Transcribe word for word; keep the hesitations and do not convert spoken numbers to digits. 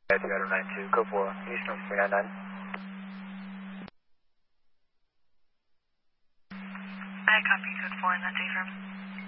Seattle nine two, code four, Houston three nine nine. I copy code four, and that's affirm.